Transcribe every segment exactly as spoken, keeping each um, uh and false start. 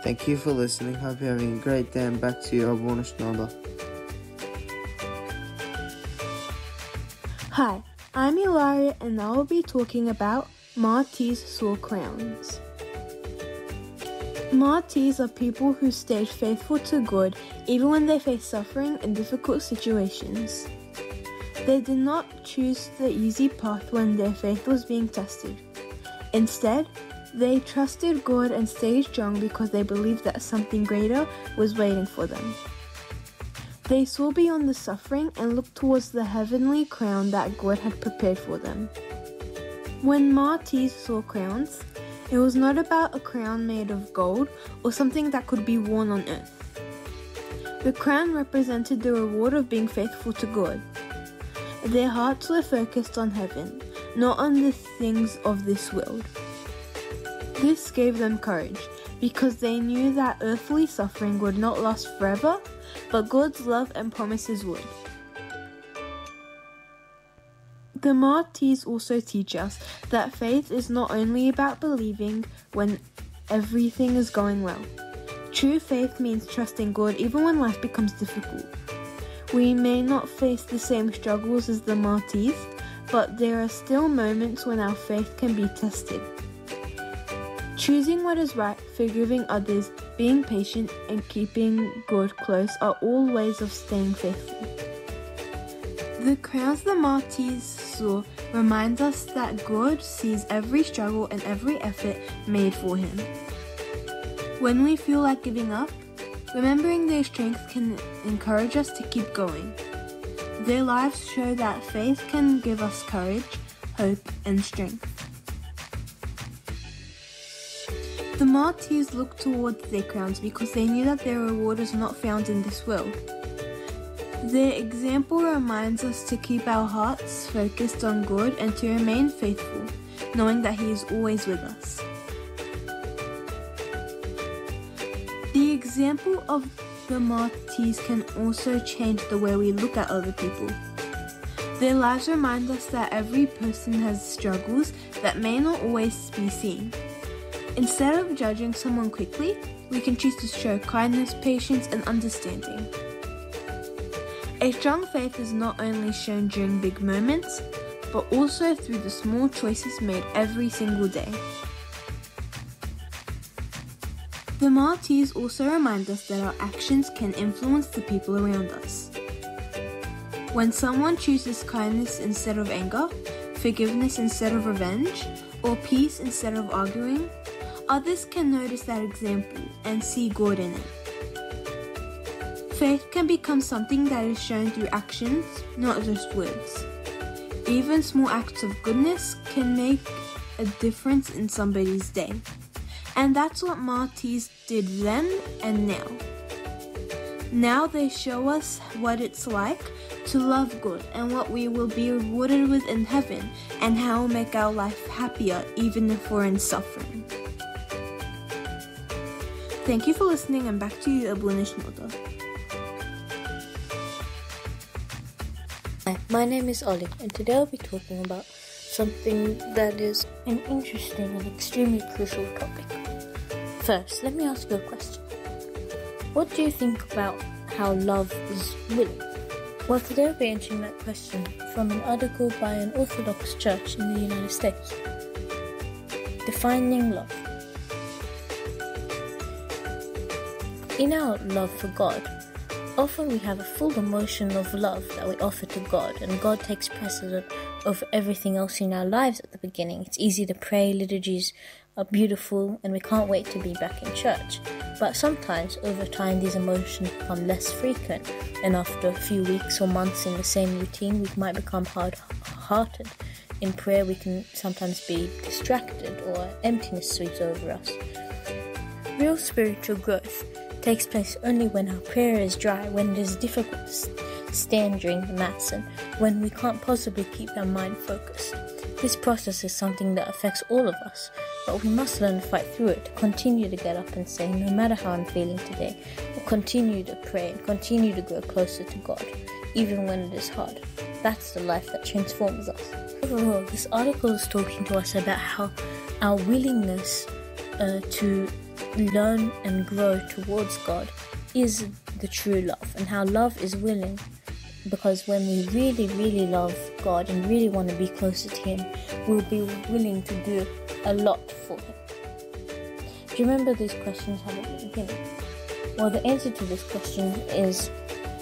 Thank you for listening. Hope you're having a great day, and back to you, Abuna Shnada. Hi, I'm Ilaria and I will be talking about Martyrs saw crowns. Martyrs are people who stayed faithful to God even when they faced suffering and difficult situations. They did not choose the easy path when their faith was being tested. Instead, they trusted God and stayed strong because they believed that something greater was waiting for them. They saw beyond the suffering and looked towards the heavenly crown that God had prepared for them. When martyrs saw crowns, it was not about a crown made of gold or something that could be worn on earth. The crown represented the reward of being faithful to God. Their hearts were focused on heaven, not on the things of this world. This gave them courage because they knew that earthly suffering would not last forever, but God's love and promises would. The martyrs also teach us that faith is not only about believing when everything is going well. True faith means trusting God even when life becomes difficult. We may not face the same struggles as the martyrs, but there are still moments when our faith can be tested. Choosing what is right, forgiving others, being patient, and keeping God close are all ways of staying faithful. The crowns the martyrs saw remind us that God sees every struggle and every effort made for Him. When we feel like giving up, remembering their strength can encourage us to keep going. Their lives show that faith can give us courage, hope, and strength. The martyrs looked towards their crowns because they knew that their reward is not found in this world. Their example reminds us to keep our hearts focused on God and to remain faithful, knowing that He is always with us. The example of the martyrs can also change the way we look at other people. Their lives remind us that every person has struggles that may not always be seen. Instead of judging someone quickly, we can choose to show kindness, patience, and understanding. A strong faith is not only shown during big moments, but also through the small choices made every single day. The martyrs also remind us that our actions can influence the people around us. When someone chooses kindness instead of anger, forgiveness instead of revenge, or peace instead of arguing, others can notice that example and see God in it. Faith can become something that is shown through actions, not just words. Even small acts of goodness can make a difference in somebody's day. And that's what martyrs did then and now. Now they show us what it's like to love God and what we will be rewarded with in heaven and how it will make our life happier even if we're in suffering. Thank you for listening, and back to you, Abuna Shnada. Hi, my name is Ollie, and today I'll be talking about something that is an interesting and extremely crucial topic. First, let me ask you a question. What do you think about how love is willing? Well, today I'll be answering that question from an article by an Orthodox church in the United States. Defining love. In our love for God, often we have a full emotion of love that we offer to God, and God takes precedent over everything else in our lives at the beginning. It's easy to pray, liturgies are beautiful, and we can't wait to be back in church. But sometimes, over time, these emotions become less frequent, and after a few weeks or months in the same routine, we might become hard-hearted. In prayer, we can sometimes be distracted, or emptiness sweeps over us. Real spiritual growth takes place only when our prayer is dry, when it is difficult to stand during the Mass, and when we can't possibly keep our mind focused. This process is something that affects all of us, but we must learn to fight through it, to continue to get up and say, no matter how I'm feeling today, we'll continue to pray and continue to grow closer to God, even when it is hard. That's the life that transforms us. Overall, this article is talking to us about how our willingness uh, to learn and grow towards God is the true love, and how love is willing. Because when we really, really love God and really want to be closer to Him, we'll be willing to do a lot for Him. Do you remember these questions had at the beginning? Well, the answer to this question is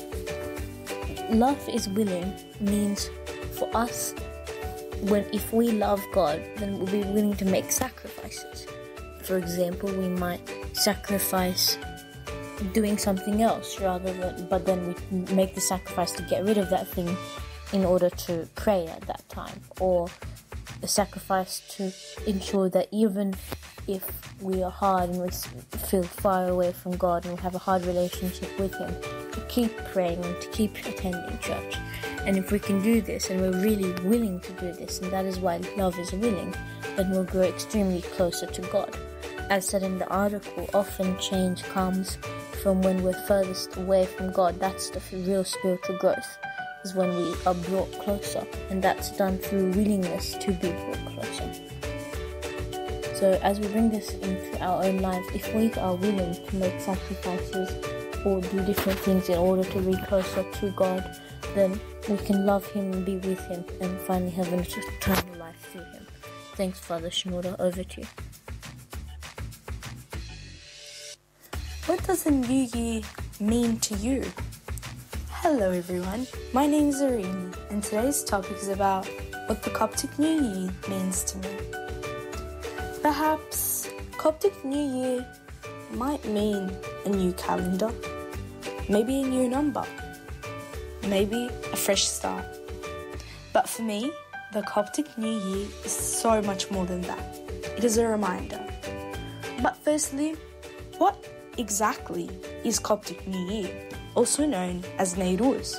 love is willing means for us, when if we love God, then we'll be willing to make sacrifices. For example, we might sacrifice doing something else rather than, but then we make the sacrifice to get rid of that thing in order to pray at that time, or a sacrifice to ensure that even if we are hard and we feel far away from God and we have a hard relationship with Him, to keep praying and to keep attending church. And if we can do this, and we're really willing to do this, and that is why love is willing, then we'll grow extremely closer to God. As said in the article, often change comes from when we're furthest away from God. That's the real spiritual growth, is when we are brought closer, and that's done through willingness to be brought closer. So as we bring this into our own lives, if we are willing to make sacrifices or do different things in order to be closer to God, then we can love Him and be with Him and finally have an eternal life through Him. Thanks, Father Shinoda. Over to you. What does a new year mean to you? Hello everyone, my name is Irene, and today's topic is about what the Coptic New Year means to me. Perhaps Coptic New Year might mean a new calendar, maybe a new number, maybe a fresh start. But for me, the Coptic New Year is so much more than that. It is a reminder. But firstly, what exactly is Coptic New Year, also known as Nowruz?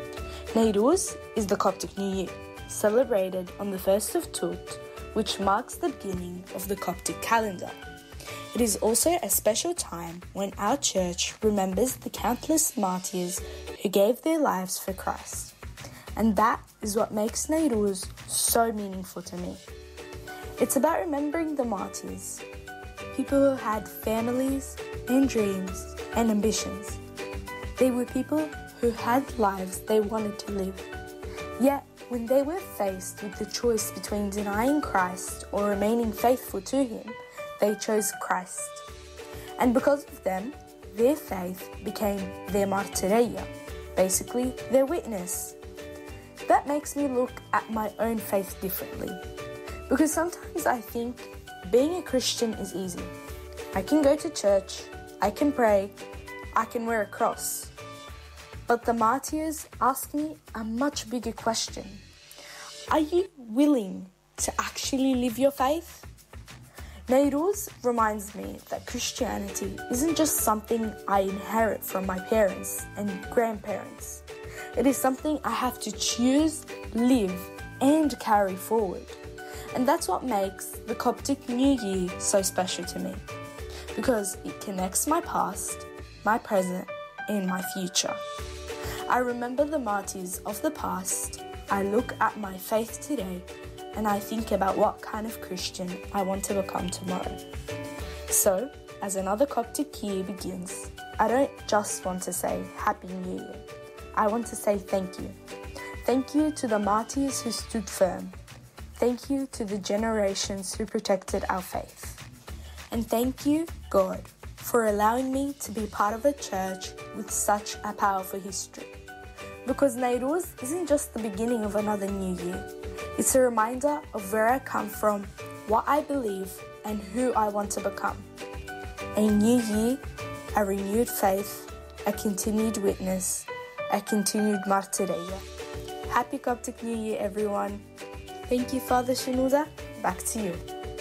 Nowruz is the Coptic New Year, celebrated on the first of Tut, which marks the beginning of the Coptic calendar. It is also a special time when our church remembers the countless martyrs who gave their lives for Christ. And that is what makes Nowruz so meaningful to me. It's about remembering the martyrs, people who had families and dreams and ambitions. They were people who had lives they wanted to live. Yet, when they were faced with the choice between denying Christ or remaining faithful to Him, they chose Christ. And because of them, their faith became their martyria, basically their witness. That makes me look at my own faith differently, because sometimes I think being a Christian is easy. I can go to church, I can pray, I can wear a cross. But the martyrs ask me a much bigger question. Are you willing to actually live your faith? Nowruz reminds me that Christianity isn't just something I inherit from my parents and grandparents. It is something I have to choose, live, and carry forward. And that's what makes the Coptic New Year so special to me, because it connects my past, my present, and my future. I remember the martyrs of the past, I look at my faith today, and I think about what kind of Christian I want to become tomorrow. So, as another Coptic year begins, I don't just want to say Happy New Year. I want to say thank you. Thank you to the martyrs who stood firm. Thank you to the generations who protected our faith. And thank you, God, for allowing me to be part of a church with such a powerful history. Because Nowruz isn't just the beginning of another new year. It's a reminder of where I come from, what I believe, and who I want to become. A new year, a renewed faith, a continued witness, a continued martyria. Happy Coptic New Year, everyone. Thank you, Father Shinoda. Back to you.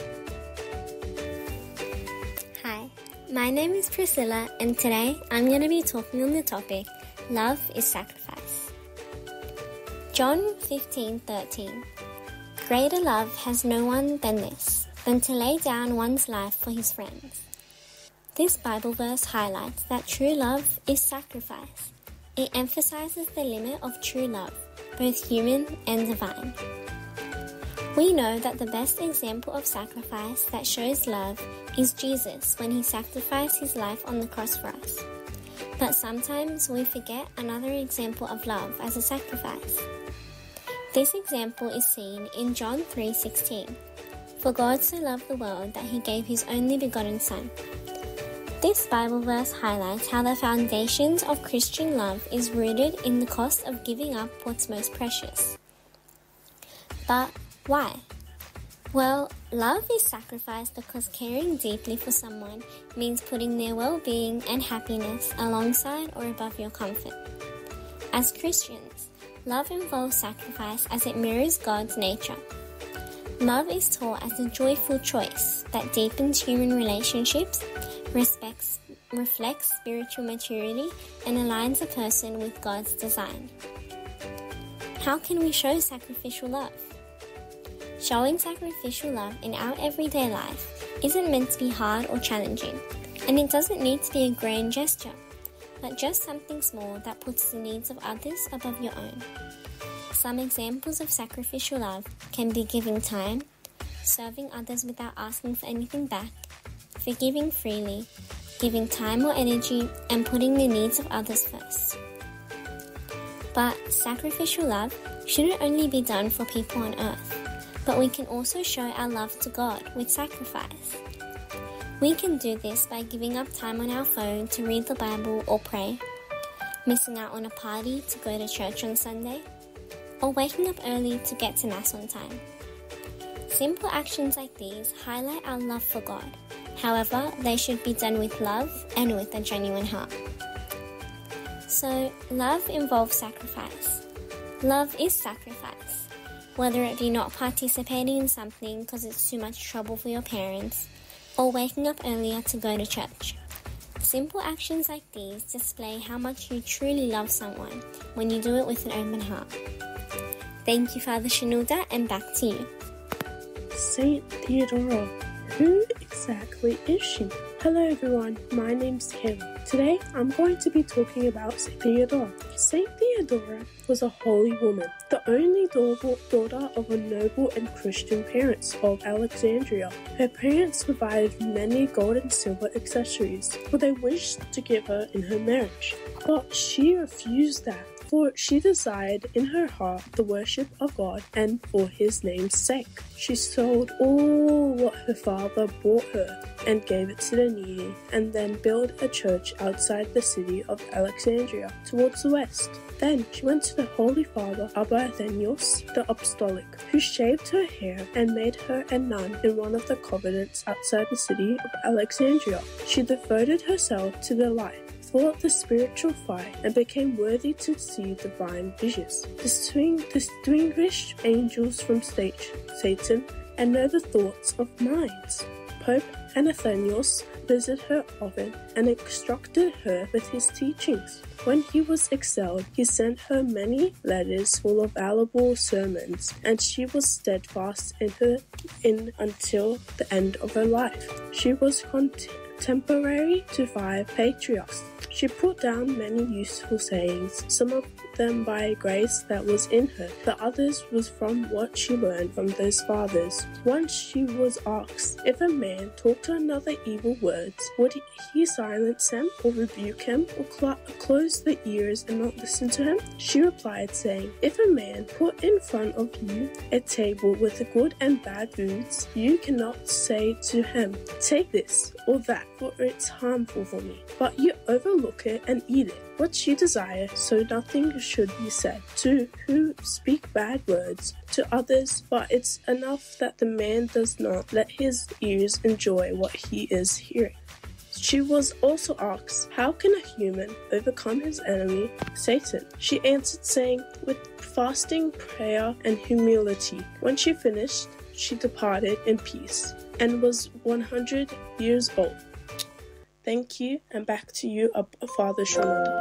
Hi, my name is Priscilla, and today I'm going to be talking on the topic, Love is Sacrifice. John fifteen thirteen. Greater love has no one than this, than to lay down one's life for his friends. This Bible verse highlights that true love is sacrifice. It emphasizes the limit of true love, both human and divine. We know that the best example of sacrifice that shows love is Jesus when he sacrificed his life on the cross for us. But sometimes we forget another example of love as a sacrifice. This example is seen in John three sixteen. For God so loved the world that he gave his only begotten Son. This Bible verse highlights how the foundations of Christian love is rooted in the cost of giving up what's most precious. But why? Well, love is sacrifice because caring deeply for someone means putting their well-being and happiness alongside or above your comfort. As Christians, love involves sacrifice as it mirrors God's nature. Love is taught as a joyful choice that deepens human relationships, respects, reflects spiritual maturity, and aligns a person with God's design. How can we show sacrificial love? Showing sacrificial love in our everyday life isn't meant to be hard or challenging, and it doesn't need to be a grand gesture, but just something small that puts the needs of others above your own. Some examples of sacrificial love can be giving time, serving others without asking for anything back, forgiving freely, giving time or energy, and putting the needs of others first. But sacrificial love shouldn't only be done for people on earth, but we can also show our love to God with sacrifice. We can do this by giving up time on our phone to read the Bible or pray, missing out on a party to go to church on Sunday, or waking up early to get to Mass on time. Simple actions like these highlight our love for God. However, they should be done with love and with a genuine heart. So, love involves sacrifice. Love is sacrifice. Whether it be not participating in something because it's too much trouble for your parents, or waking up earlier to go to church. Simple actions like these display how much you truly love someone when you do it with an open heart. Thank you, Father Shenilda, and back to you. Saint Theodora. Who exactly is she? Hello everyone, my name's Kayla. Today I'm going to be talking about Saint Theodora. Saint Theodora was a holy woman, the only daughter of a noble and Christian parents of Alexandria. Her parents provided many gold and silver accessories, for they wished to give her in her marriage. But she refused that, for she desired in her heart the worship of God and for his name's sake. She sold all what her father bought her and gave it to the needy, and then built a church outside the city of Alexandria towards the west. Then she went to the Holy Father Abba Athenios the Apostolic, who shaved her hair and made her a nun in one of the convents outside the city of Alexandria. She devoted herself to the life, fought the spiritual fight, and became worthy to see divine visions, distinguish angels from stage, Satan, and know the thoughts of minds. Pope Athanasius visited her often and instructed her with his teachings. When he was exiled, he sent her many letters full of valuable sermons, and she was steadfast in her in until the end of her life. She was contemporary to five patriarchs. She put down many useful sayings, some of them by grace that was in her, the others was from what she learned from those fathers. Once she was asked, if a man talked to another evil words, would he silence him or rebuke him or cl- close the ears and not listen to him? She replied, saying, if a man put in front of you a table with the good and bad foods, you cannot say to him, take this or that, for it's harmful for me, but you overlook it and eat it. What you desire, so nothing should be said to who speak bad words to others, but it's enough that the man does not let his ears enjoy what he is hearing. She was also asked, how can a human overcome his enemy, Satan? She answered, saying, with fasting, prayer, and humility. When she finished, she departed in peace and was one hundred years old. Thank you, and back to you, Father Shenilda.